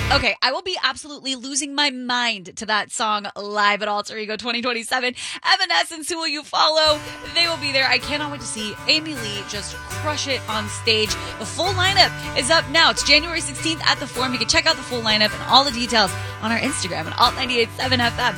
Okay, I will be absolutely losing my mind to that song live at Alter Ego 2027. Evanescence, Who Will You Follow? They will be there. I cannot wait to see Amy Lee just crush it on stage. The full lineup is up now. It's January 16th at the Forum. You can check out the full lineup and all the details on our Instagram at Alt987 FM.